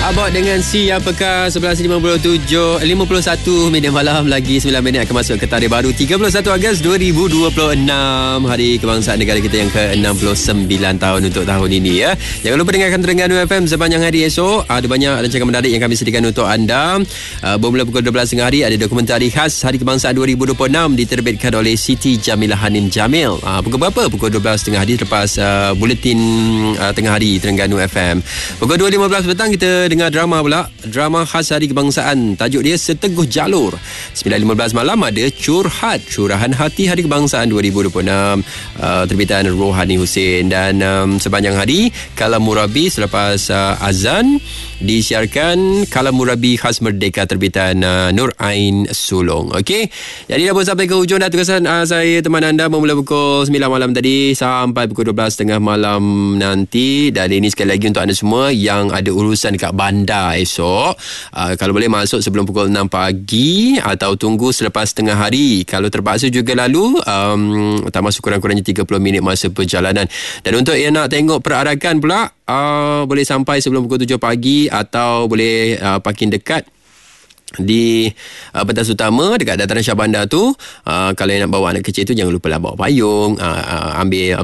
Abang dengan siapakah 11.51 minit malam lagi 9 minit akan masuk ke tarikh baru 31 Ogos 2026, Hari Kebangsaan Negara kita yang ke-69 tahun untuk tahun ini ya. Jangan lupa dengarkan Terengganu FM sepanjang hari esok. Ada banyak rancangan menarik yang kami sediakan untuk anda. Bermula pukul 12.30 hari ada dokumentari khas Hari Kebangsaan 2026 diterbitkan oleh Siti Jamilah Hanim Jamil. Pukul berapa? Pukul 12.30 hari lepas buletin tengah hari Terengganu FM. Pukul 2.15 petang kita dengar drama pula. Drama khas Hari Kebangsaan. Tajuk dia Seteguh Jalur. 9.15 malam ada Curahan Hati Hari Kebangsaan 2026. Terbitan Rohani Hussein. Dan sepanjang hari Kalam Murabi selepas azan disiarkan Kalam Murabi Khas Merdeka terbitan Nur Ain Sulong. Okey. Jadi dah pun sampai ke hujung dah tugasan saya teman anda bermula pukul 9 malam tadi sampai pukul 12.30 malam nanti. Dan ini sekali lagi untuk anda semua yang ada urusan dekat bandar esok, kalau boleh masuk sebelum pukul 6 pagi atau tunggu selepas tengah hari. Kalau terpaksa juga lalu, tak masuk kurang-kurangnya 30 minit masa perjalanan. Dan untuk yang nak tengok perarakan pula, boleh sampai sebelum pukul 7 pagi atau boleh parking dekat di pentas utama dekat dataran Shah Bandar tu. Kalau yang nak bawa anak kecil tu jangan lupa lah bawa payung, ambil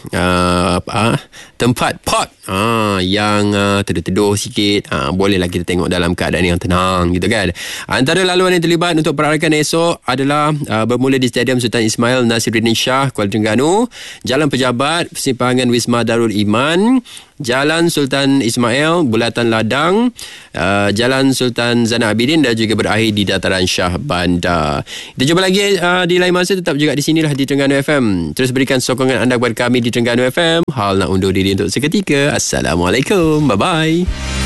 tempat pot yang teduh-teduh sikit. Bolehlah kita tengok dalam keadaan yang tenang gitu kan. Antara laluan yang terlibat untuk perarakan esok adalah bermula di Stadium Sultan Ismail Nasiruddin Shah, Kuala Terengganu, Jalan Pejabat, Persimpangan Wisma Darul Iman, Jalan Sultan Ismail, Bulatan Ladang, Jalan Sultan Zainal Abidin dan juga berakhir di dataran Shah Bandar. Kita jumpa lagi di lain masa, tetap juga di sinilah di Terengganu FM. Terus berikan sokongan anda kepada kami di Terengganu FM. Hal nak undur diri untuk seketika. Assalamualaikum. Bye-bye.